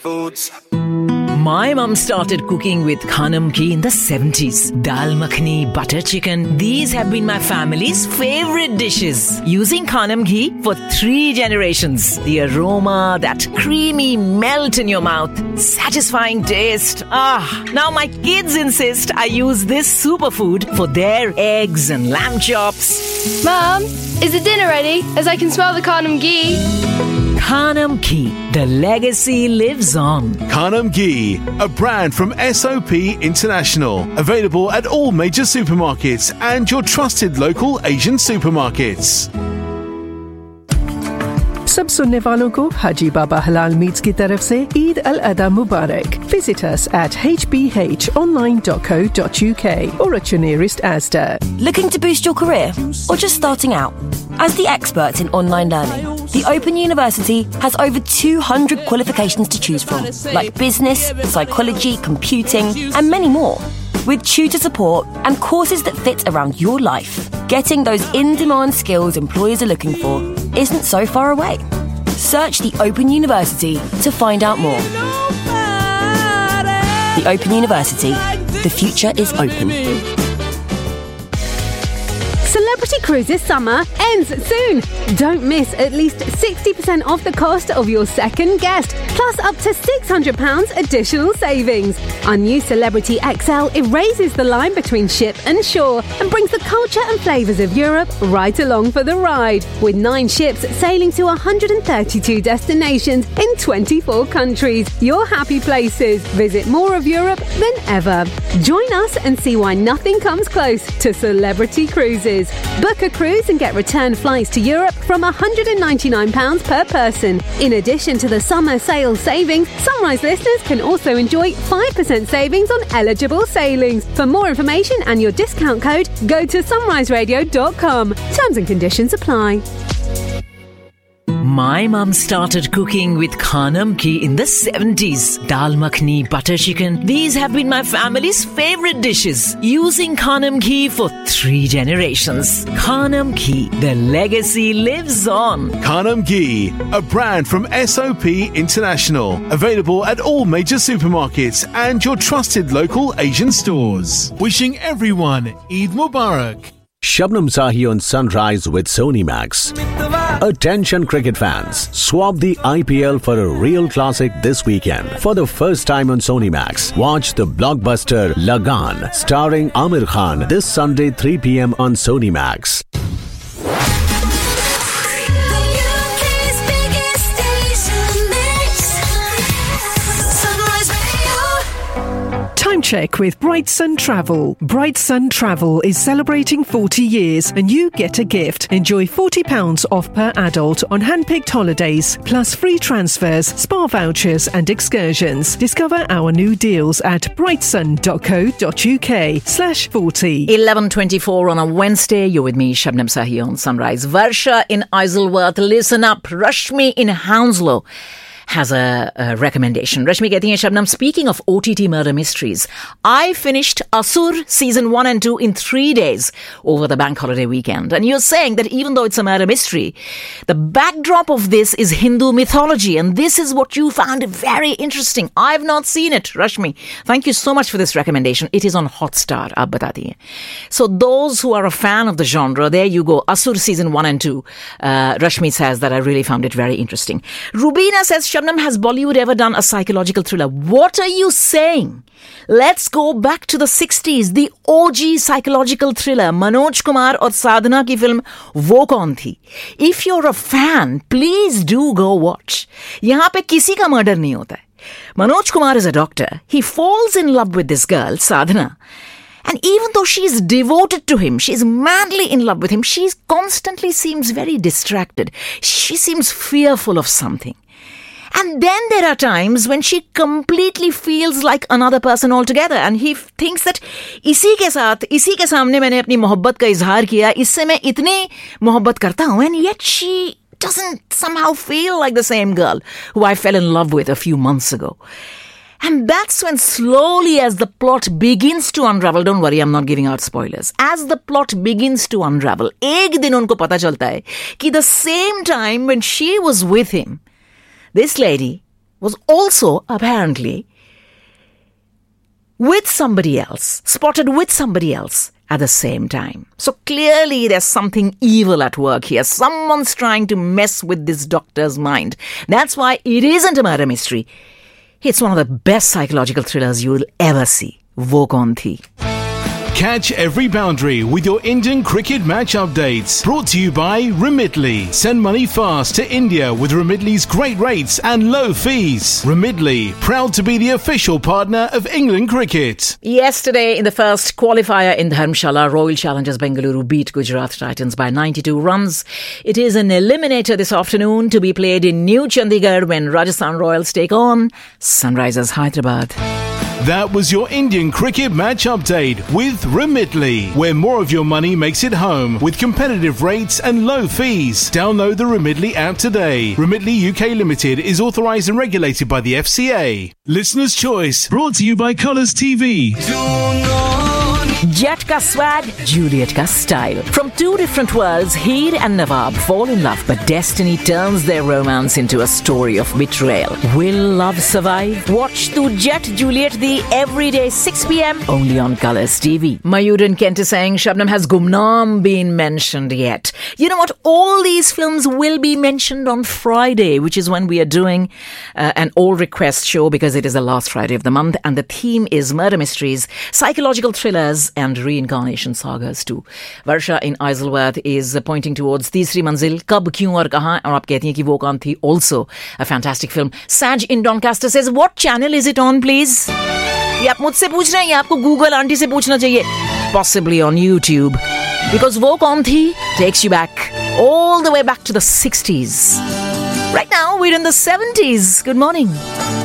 foods. My mum started cooking with Khanam Ghee in the 70s. Dal makhani, butter chicken, these have been my family's favorite dishes. Using Khanam Ghee for 3 generations. The aroma, that creamy melt in your mouth, satisfying taste. Now my kids insist I use this superfood for their eggs and lamb chops. Mum, is the dinner ready? As I can smell the Khanam Ghee. Khanam Ghee, the legacy lives on. Khanam Ghee, a brand from SOP International. Available at all major supermarkets and your trusted local Asian supermarkets. सब सुनने वालों को हाजी बाबा हलाल meets की तरफ से ईद अल अदा मुबारक. Visit us at hbhonline.co.uk or at your nearest Asda. Looking to boost your career or just starting out? As the experts in online learning, the Open University has over 200 qualifications to choose from, like business, psychology, computing, and many more. With tutor support and courses that fit around your life, getting those in-demand skills employers are looking for isn't so far away. Search the Open University to find out more. The Open University. The future is open. Celebrity Cruises summer ends soon. Don't miss at least 60% off the cost of your second guest, plus up to £600 additional savings. Our new Celebrity XL erases the line between ship and shore and brings the culture and flavours of Europe right along for the ride. With 9 ships sailing to 132 destinations in 24 countries. Your happy places. Visit more of Europe than ever. Join us and see why nothing comes close to Celebrity Cruises. Book a cruise and get return flights to Europe from £199 per person. In addition to the summer sale savings, Sunrise listeners can also enjoy 5% savings on eligible sailings. For more information and your discount code, go to sunriseradio.com. Terms and conditions apply. My mum started cooking with Khanam Ghee in the 70s. Dal makhani, butter chicken, these have been my family's favorite dishes. Using Khanam Ghee for 3 generations. Khanam Ghee, the legacy lives on. Khanam Ghee, a brand from SOP International. Available at all major supermarkets and your trusted local Asian stores. Wishing everyone Eid Mubarak. Shabnam Sahi on Sunrise with Sony Max. Attention cricket fans, swap the IPL for a real classic this weekend. For the first time on Sony Max, watch the blockbuster Lagan starring Amir Khan this Sunday 3 p.m. on Sony Max. Time check with Bright Sun Travel. Bright Sun Travel is celebrating 40 years and you get a gift. Enjoy £40 off per adult on hand-picked holidays, plus free transfers, spa vouchers and excursions. Discover our new deals at brightsun.co.uk/40. 11:24 on a Wednesday. You're with me, Shabnam Sahi on Sunrise. Varsha in Isleworth. Listen up. Rashmi in Hounslow has a recommendation. Rashmi कहती हैं, Shabnam, speaking of OTT murder mysteries, I finished Asur season 1 and 2 in 3 days over the bank holiday weekend. And you're saying that even though it's a murder mystery, the backdrop of this is Hindu mythology. And this is what you found very interesting. I've not seen it, Rashmi. Thank you so much for this recommendation. It is on Hotstar. Aap bata diye. So those who are a fan of the genre, there you go. Asur season 1 and 2. Rashmi says that I really found it very interesting. Rubina says, Shabnam, has Bollywood ever done a psychological thriller? What are you saying? Let's go back to the 60s. The OG psychological thriller, Manoj Kumar और साधना की film वो कौन थी? If you're a fan, please do go watch. यहाँ पे किसी का murder नहीं होता है. Manoj Kumar is a doctor. He falls in love with this girl, Sadhana. And even though she's devoted to him, she's madly in love with him, she constantly seems very distracted. She seems fearful of something. And then there are times when she completely feels like another person altogether. And he thinks that इसी के साथ, इसी के सामने मैंने अपनी मोहब्बत का इजहार किया, इससे मैं इतनी मोहब्बत करता हूँ. And yet she doesn't somehow feel like the same girl who I fell in love with a few months ago. And that's when slowly as the plot begins to unravel, don't worry, I'm not giving out spoilers. As the plot begins to unravel, एक दिन उनको पता चलता है कि the same time when she was with him, this lady was also apparently with somebody else, spotted with somebody else at the same time. So clearly there's something evil at work here. Someone's trying to mess with this doctor's mind. That's why it isn't a murder mystery. It's one of the best psychological thrillers you'll ever see. Wo Kaun Thi. Catch every boundary with your Indian cricket match updates. Brought to you by Remitly. Send money fast to India with Remitly's great rates and low fees. Remitly, proud to be the official partner of England cricket. Yesterday, in the first qualifier in Dharamshala, Royal Challengers Bengaluru beat Gujarat Titans by 92 runs. It is an eliminator this afternoon to be played in New Chandigarh when Rajasthan Royals take on Sunrisers Hyderabad. That was your Indian cricket match update with Remitly, where more of your money makes it home with competitive rates and low fees. Download the Remitly app today. Remitly UK Limited is authorised and regulated by the FCA. Listener's Choice, brought to you by Colours TV. Jet ka swag, Juliet ka style. From two different worlds, Heer and Nawab fall in love, but destiny turns their romance into a story of betrayal. Will love survive? Watch Tu Jet Juliet the everyday 6 p.m. only on Colours TV. Mayur and Kent is saying Shabnam, has Gumnaam been mentioned yet? You know what? All these films will be mentioned on Friday, which is when we are doing an all request show because it is the last Friday of the month and the theme is murder mysteries, psychological thrillers and reincarnation sagas too. Varsha in Isleworth is pointing towards Teesri Manzil, Kab, Kyun aur Kahan, aur aap kehti hain ki Wo Kaun Thi, also a fantastic film. Saj in Doncaster says, what channel is it on, please? ये आप मुझसे पूछ रहे हैं या आपको Google aunty से पूछना चाहिए? Possibly on YouTube. Because Wo Kaun Thi takes you back, all the way back to the 60s. Right now, we're in the 70s. Good morning.